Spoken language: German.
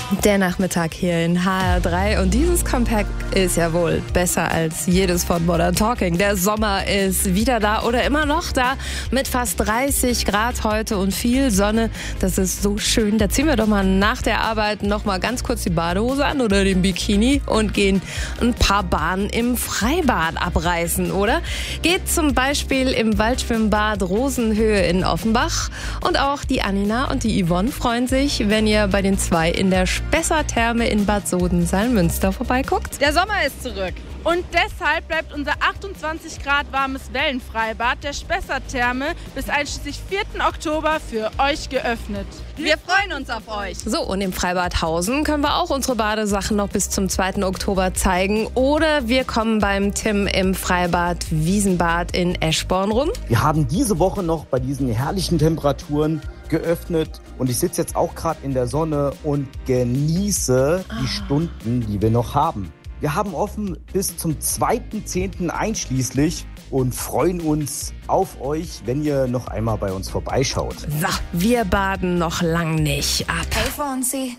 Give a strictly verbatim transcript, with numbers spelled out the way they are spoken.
Der Nachmittag hier in H R drei und dieses Comeback ist ja wohl besser als jedes von Modern Talking. Der Sommer ist wieder da oder immer noch da mit fast dreißig Grad heute und viel Sonne. Das ist so schön. Da ziehen wir doch mal nach der Arbeit noch mal ganz kurz die Badehose an oder den Bikini und gehen ein paar Bahnen im Freibad abreißen, oder? Geht zum Beispiel im Waldschwimmbad Rosenhöhe in Offenbach. Und auch die Anina und die Yvonne freuen sich, wenn ihr bei den zwei in der Spessartherme in Bad Soden-Salmünster vorbeiguckt. Der Sommer ist zurück. Und deshalb bleibt unser achtundzwanzig Grad warmes Wellenfreibad der Spessartherme bis einschließlich vierten Oktober für euch geöffnet. Wir freuen uns auf euch. So, und im Freibad Hausen können wir auch unsere Badesachen noch bis zum zweiten Oktober zeigen. Oder wir kommen beim Tim im Freibad Wiesenbad in Eschborn rum. Wir haben diese Woche noch bei diesen herrlichen Temperaturen geöffnet und ich sitze jetzt auch gerade in der Sonne und genieße die ah. Stunden, die wir noch haben. Wir haben offen bis zum zweiten zehnten einschließlich und freuen uns auf euch, wenn ihr noch einmal bei uns vorbeischaut. So, wir baden noch lang nicht ab. Hey Fonzie.